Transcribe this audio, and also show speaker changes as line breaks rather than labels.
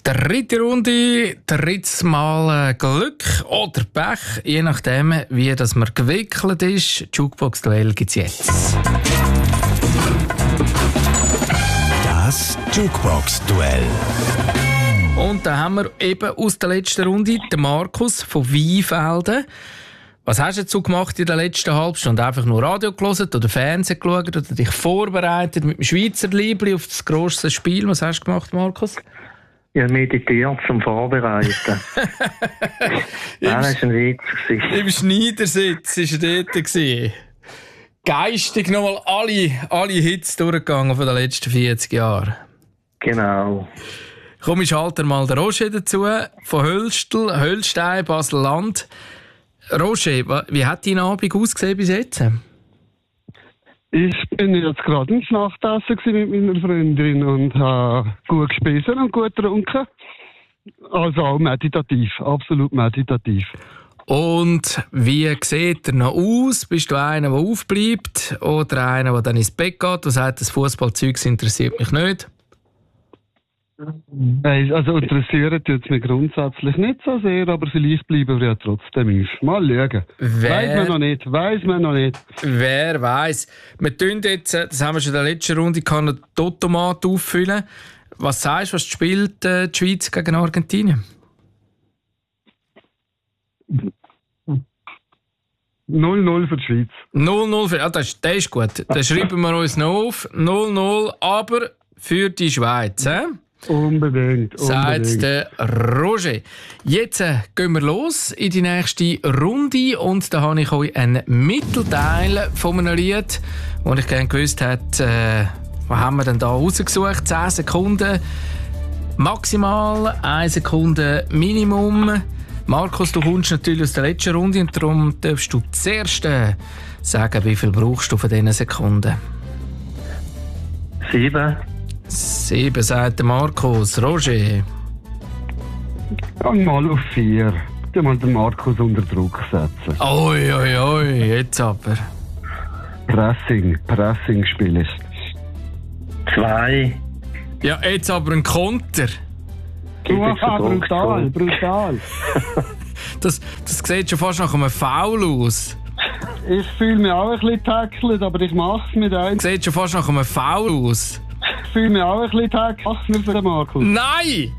Dritte Runde, drittes Mal Glück oder Pech, je nachdem, wie das man gewickelt ist. Jukebox-Duell gibt es jetzt.
Das Jukebox-Duell.
Und da haben wir eben aus der letzten Runde den Markus von Weinfelden. Was hast du dazu gemacht in der letzten Halbstunde? Einfach nur Radio gehört oder Fernsehen geschaut oder dich vorbereitet mit dem Schweizer Liebli auf das grosse Spiel? Was hast du gemacht, Markus?
Ja, meditiert zum Vorbereiten. Das war ein Witz.
Im Schneidersitz war er dort. Geistig nochmal alle Hits durchgegangen von den letzten 40 Jahren.
Genau.
Komm, ich schalte mal den Roger dazu, von Höllstein, Basel-Land. Roger, wie hat dein Abend ausgesehen bis jetzt?
Ich bin jetzt gerade ins Nachtessen mit meiner Freundin und habe gut gespissen und gut getrunken. Also auch meditativ, absolut meditativ.
Und wie sieht er noch aus? Bist du einer, der aufbleibt oder einer, der dann ins Bett geht und sagt, das Fußballzeug interessiert mich nicht?
Also interessiert es mich grundsätzlich nicht so sehr, aber vielleicht bleiben wir ja trotzdem auf. Mal schauen. Weiss man noch nicht.
Wer weiss. Wir tun jetzt, das haben wir schon in der letzten Runde, den Automat auffüllen. Was sagst du, was spielt die Schweiz gegen Argentinien?
0-0 für die Schweiz.
0-0 für... das ist gut. Das schreiben wir uns noch auf. 0-0, aber für die Schweiz.
Unbedingt.
Sagt der Roger. Jetzt gehen wir los in die nächste Runde und da habe ich euch einen Mittelteil von einem Lied, wo ich gerne gewusst hätte, was haben wir denn da rausgesucht? 10 Sekunden maximal, 1 Sekunde Minimum. Markus, du kommst natürlich aus der letzten Runde und darum darfst du zuerst sagen, wie viel brauchst du von diesen Sekunden?
7.
7, sagt der Markus. Roger?
Mal auf 4. Mal den Markus unter Druck setzen.
Oi, jetzt aber.
Pressing spielst.
2.
Ja, jetzt aber ein Konter.
Brutal.
Das sieht schon fast nach einem Foul aus.
Ich fühle mich auch ein bisschen tackelt, aber ich mache es mit einem.
Sieht schon fast nach einem Foul aus.
Ich fühle mich auch ein bisschen tackelt für den Markus.
Nein!